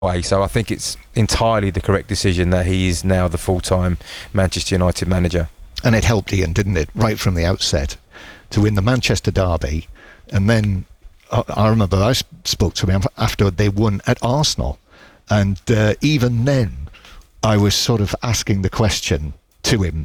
way. So I think it's entirely the correct decision that he is now the full-time Manchester United manager. And it helped Ian, didn't it, right from the outset, to win the Manchester derby. And then I remember I spoke to him after they won at Arsenal. And even then, I was sort of asking the question to him,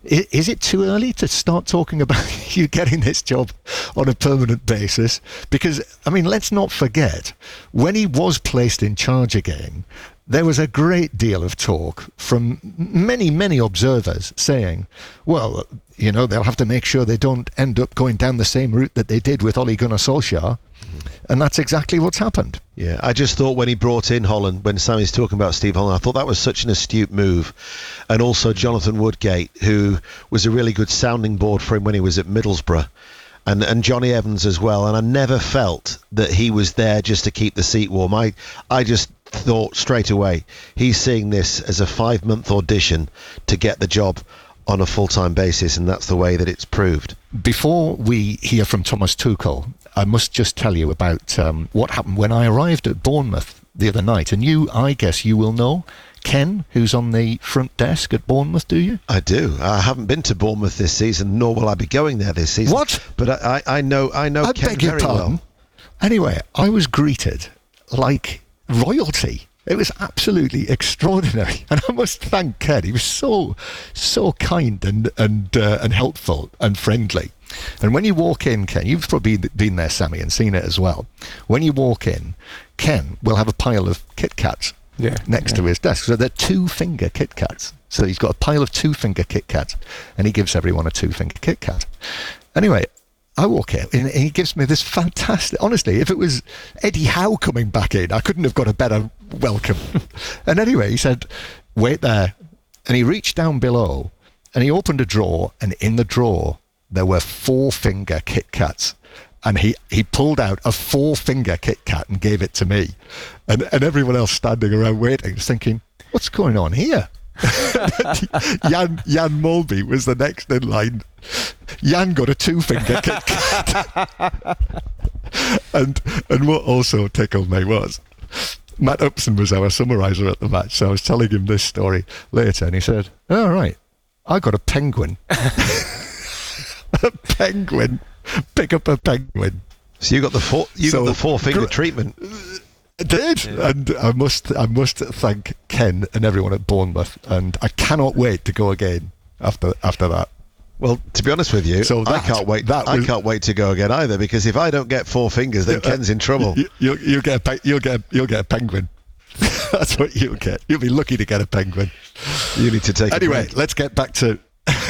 is it too early to start talking about you getting this job on a permanent basis? Because, I mean, let's not forget, when he was placed in charge again, there was a great deal of talk from many, many observers saying, well, you know, they'll have to make sure they don't end up going down the same route that they did with Ole Gunnar Solskjaer. And that's exactly what's happened. Yeah, I just thought when he brought in Holland, when Sammy's talking about Steve Holland, I thought that was such an astute move. And also Jonathan Woodgate, who was a really good sounding board for him when he was at Middlesbrough. And Johnny Evans as well. And I never felt that he was there just to keep the seat warm. I just thought straight away, he's seeing this as a 5-month audition to get the job on a full-time basis, and that's the way that it's proved. Before we hear from Thomas Tuchel, I must just tell you about what happened when I arrived at Bournemouth the other night. And you, I guess you will know Ken, who's on the front desk at Bournemouth, do you? I do. I haven't been to Bournemouth this season, nor will I be going there this season. What? But I know I Ken beg your very pardon. well. Anyway, I was greeted like royalty. It was absolutely extraordinary, and I must thank Ken. He was so kind and helpful and friendly. And when you walk in, Ken, you've probably been there, Sammy, and seen it as well. When you walk in, Ken will have a pile of Kit Kats next to his desk. So they're 2-finger Kit Kats. So he's got a pile of 2-finger Kit Kats, and he gives everyone a 2-finger Kit Kat. Anyway, I walk in and he gives me this fantastic... Honestly, if it was Eddie Howe coming back in, I couldn't have got a better welcome. And anyway, he said, wait there. And he reached down below and he opened a drawer, and in the drawer there were 4-finger Kit Kats. And he pulled out a 4-finger Kit Kat and gave it to me. And everyone else standing around waiting, thinking, what's going on here? Jan Molby was the next in line. Jan got a 2-finger Kit Kat. and what also tickled me was Matt Upson was our summariser at the match, so I was telling him this story later, and he said, "Oh right, I got a penguin." A penguin. Pick up a penguin. So you got the 4-finger treatment. I did, yeah. And I must thank Ken and everyone at Bournemouth, and I cannot wait to go again after that. Well, to be honest with you, I can't wait. I can't wait to go again either, because if I don't get 4 fingers, then Ken's in trouble. You'll get a penguin. That's what you'll get. You'll be lucky to get a penguin. You need to take. Anyway, let's get back to.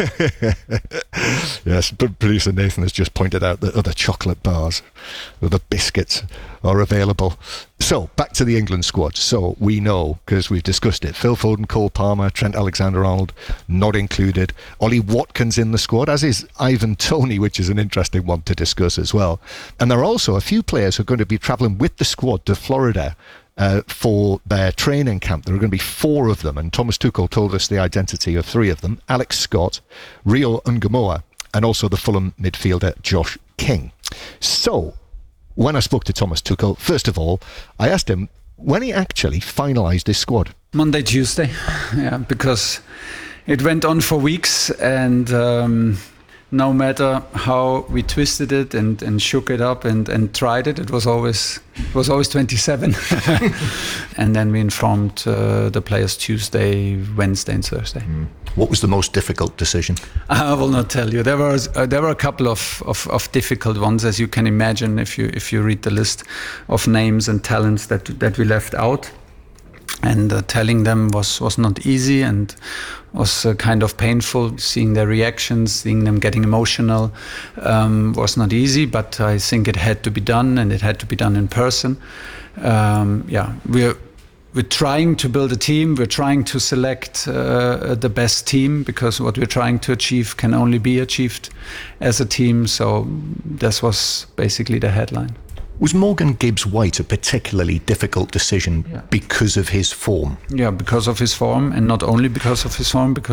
Yes, producer Nathan has just pointed out that other chocolate bars, other biscuits are available. So, back to the England squad. So, we know, because we've discussed it, Phil Foden, Cole Palmer, Trent Alexander-Arnold, not included. Ollie Watkins in the squad, as is Ivan Toney, which is an interesting one to discuss as well. And there are also a few players who are going to be travelling with the squad to Florida for their training camp. There are going to be 4 of them, and Thomas Tuchel told us the identity of 3 of them: Alex Scott, Rio Ungamoa, and also the Fulham midfielder Josh King. So, when I spoke to Thomas Tuchel, first of all, I asked him when he actually finalised his squad. Monday, Tuesday, because it went on for weeks, and no matter how we twisted it and shook it up and tried it, it was always 27. And then we informed the players Tuesday, Wednesday and Thursday. What was the most difficult decision? I will not tell you. There were a couple of difficult ones, as you can imagine, if you read the list of names and talents that we left out. And telling them was not easy and was kind of painful. Seeing their reactions, seeing them getting emotional was not easy, but I think it had to be done, and it had to be done in person. We're trying to build a team. We're trying to select the best team, because what we're trying to achieve can only be achieved as a team. So this was basically the headline. Was Morgan Gibbs-White a particularly difficult decision because of his form? Yeah, because of his form, and not only because of his form, because